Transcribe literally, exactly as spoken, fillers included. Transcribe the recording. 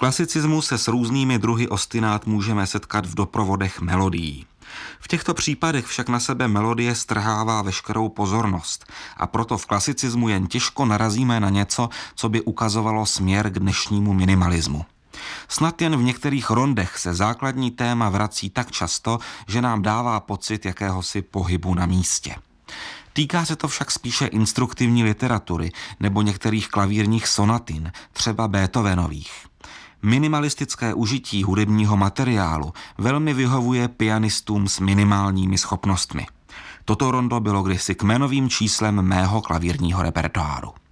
klasicismu se s různými druhy ostinát můžeme setkat v doprovodech melodií. V těchto případech však na sebe melodie strhává veškerou pozornost a proto v klasicismu jen těžko narazíme na něco, co by ukazovalo směr k dnešnímu minimalismu. Snad jen v některých rondech se základní téma vrací tak často, že nám dává pocit jakéhosi pohybu na místě. Týká se to však spíše instruktivní literatury nebo některých klavírních sonatin, třeba Beethovenových. Minimalistické užití hudebního materiálu velmi vyhovuje pianistům s minimálními schopnostmi. Toto rondo bylo kdysi kmenovým číslem mého klavírního repertoáru.